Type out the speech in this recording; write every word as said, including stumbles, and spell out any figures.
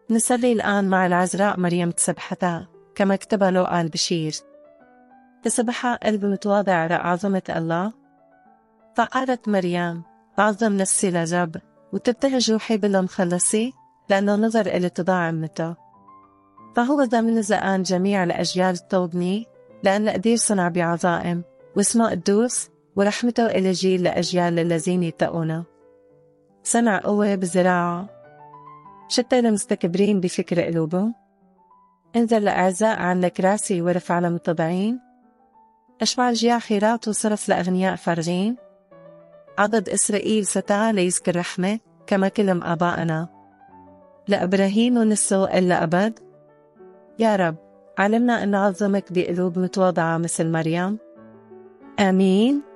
نصلي الآن مع العذراء مريم تسبحتها كما كتب لوقا البشير. تسبح قلب متواضع لعظمة الله. فقالت مريم: بعظم نفسي للرب، وتبتهج روحي بالمخلصي، لأنه نظر إلى اتضاع أمته. فهو ذا من زقان جميع الأجيال تطوبني، لأن قدير صنع بعظائم، واسمه قدوس، ورحمته إلى جيل لأجيال الذين يتقونه. صنع قوة بزراعه، شتى المستكبرين بفكر قلوبهم. انزل لأعزاء عن الكراسي ورفع للمتضعين. أشبع الجياع خيرات وصرف لأغنياء فارغين. عضد إسرائيل ستاع ليذكر رحمة كما كلم آبائنا، لإبراهيم ونسو إلا أبد. يا رب، علمنا أن نعظمك بقلوب متواضعة مثل مريم. آمين.